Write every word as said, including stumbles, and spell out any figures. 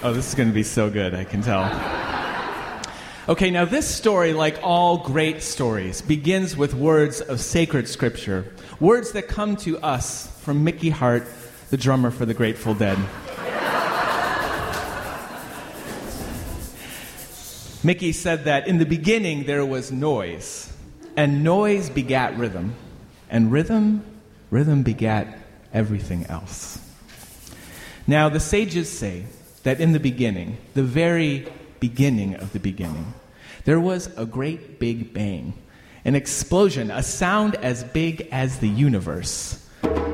Oh, this is going to be so good, I can tell. Okay, now this story, like all great stories, begins with words of sacred scripture, words that come to us from Mickey Hart, the drummer for the Grateful Dead. Mickey said that in the beginning there was noise, and noise begat rhythm, and rhythm, rhythm begat everything else. Now, the sages say that in the beginning, the very beginning of the beginning, there was a great big bang, an explosion, a sound as big as the universe.